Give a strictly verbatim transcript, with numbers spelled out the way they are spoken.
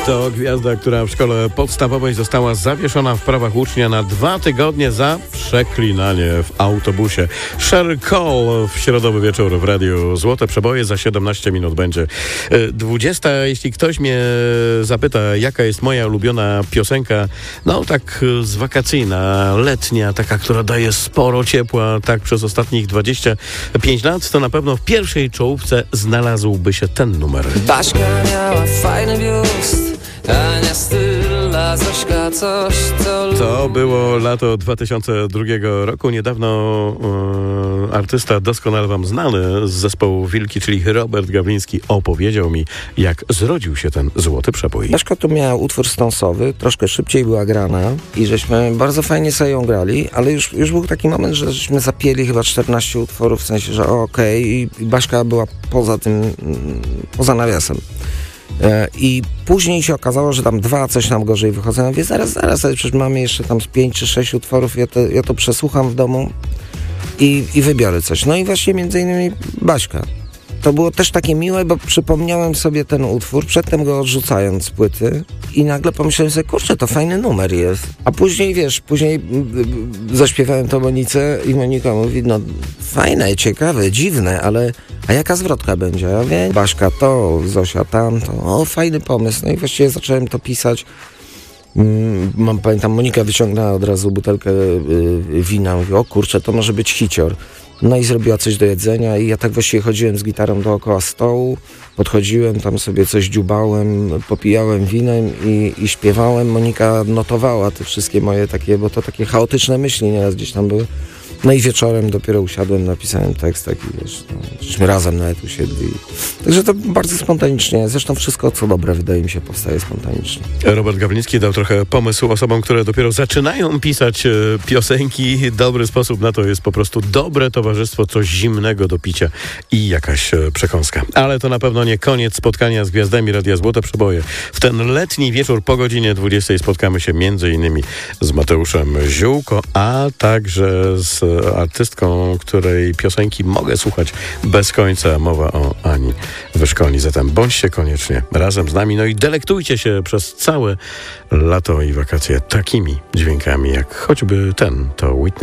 To gwiazda, która w szkole podstawowej została zawieszona w prawach ucznia na dwa tygodnie za przeklinanie w autobusie. Cheryl Cole w środowy wieczór w radiu Złote Przeboje. Za siedemnaście minut będzie dwudziesta. Jeśli ktoś mnie zapyta, jaka jest moja ulubiona piosenka, no tak z wakacyjna, letnia, taka, która daje sporo ciepła, tak przez ostatnich dwadzieścia pięć lat, to na pewno w pierwszej czołówce znalazłby się ten numer. Baśka miała fajny biust, Ania styl, a Zośka coś, co... To było lato dwa tysiące drugiego roku. Niedawno e, artysta doskonale wam znany z zespołu Wilki, czyli Robert Gawliński, opowiedział mi, jak zrodził się ten złoty przebój. Baśka tu miała utwór stąsowy, troszkę szybciej była grana i żeśmy bardzo fajnie sobie ją grali, ale już, już był taki moment, że żeśmy zapieli chyba czternaście utworów, w sensie, że okej, okay, i Baśka była poza tym, poza nawiasem. I później się okazało, że tam dwa coś nam gorzej wychodzą. Ja mówię, zaraz, zaraz, ale przecież mamy jeszcze tam z pięć czy sześć utworów, ja to, ja to przesłucham w domu i, i wybiorę coś. No i właśnie między innymi Baśka. To było też takie miłe, bo przypomniałem sobie ten utwór, przedtem go odrzucając z płyty i nagle pomyślałem sobie, kurczę, to fajny numer jest. A później, wiesz, później zaśpiewałem to Monice i Monika mówi, no fajne, ciekawe, dziwne, ale a jaka zwrotka będzie? Ja wiem, Baśka to, Zosia tamto, o fajny pomysł. No i właściwie zacząłem to pisać. Mam, pamiętam, Monika wyciągnęła od razu butelkę y, wina, mówi, o kurczę, to może być hicior. No i zrobiła coś do jedzenia i ja tak właściwie chodziłem z gitarą dookoła stołu, podchodziłem, tam sobie coś dziubałem, popijałem winem i, i śpiewałem. Monika notowała te wszystkie moje takie, bo to takie chaotyczne myśli nieraz gdzieś tam były. No i wieczorem dopiero usiadłem, napisałem tekst taki, wiesz, no, żeśmy razem nawet usiedli. Także to bardzo spontanicznie, zresztą wszystko co dobre wydaje mi się powstaje spontanicznie. Robert Gawliński dał trochę pomysł osobom, które dopiero zaczynają pisać e, piosenki. Dobry sposób na to jest po prostu dobre towarzystwo, coś zimnego do picia i jakaś e, przekąska. Ale to na pewno nie koniec spotkania z gwiazdami Radia Złote Przeboje. W ten letni wieczór po godzinie dwudziestej spotkamy się między innymi z Mateuszem Ziółko, a także z artystką, której piosenki mogę słuchać bez końca. Mowa o Ani Wyszkolni. Zatem bądźcie koniecznie razem z nami, no i delektujcie się przez całe lato i wakacje takimi dźwiękami, jak choćby ten, to Whitney